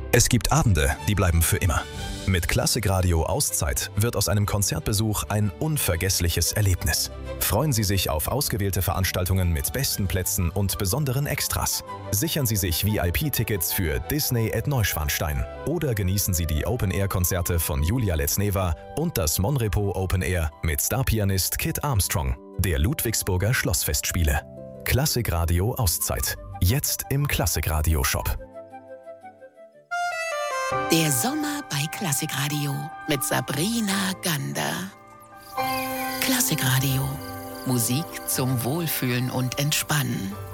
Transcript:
Es gibt Abende, die bleiben für immer. Mit Klassikradio Auszeit wird aus einem Konzertbesuch ein unvergessliches Erlebnis. Freuen Sie sich auf ausgewählte Veranstaltungen mit besten Plätzen und besonderen Extras. Sichern Sie sich VIP-Tickets für Disney at Neuschwanstein oder genießen Sie die Open-Air-Konzerte von Julia Letzneva und das Monrepo Open Air mit Starpianist Kit Armstrong der Ludwigsburger Schlossfestspiele. Klassikradio Auszeit. Jetzt im Klassikradio-Shop. Der Sommer bei Klassikradio mit Sabrina Gander. Klassikradio. Musik zum Wohlfühlen und Entspannen.